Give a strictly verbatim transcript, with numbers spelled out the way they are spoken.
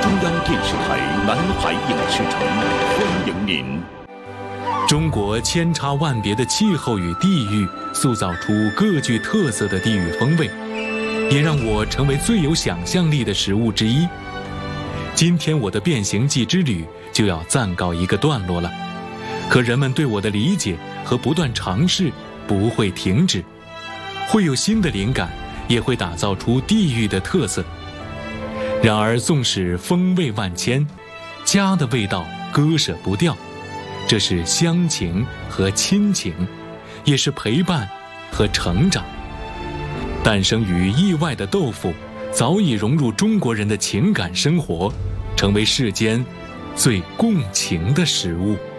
中央电视台南海影视城欢迎您。 中国千差万别的气候与地域，塑造出各具特色的地域风味，也让我成为最有想象力的食物之一。今天我的变形记之旅就要暂告一个段落了，可人们对我的理解和不断尝试不会停止，会有新的灵感，也会打造出地域的特色。然而纵使风味万千，家的味道割舍不掉，这是乡情和亲情，也是陪伴和成长。诞生于意外的豆腐，早已融入中国人的情感生活，成为世间最共情的食物。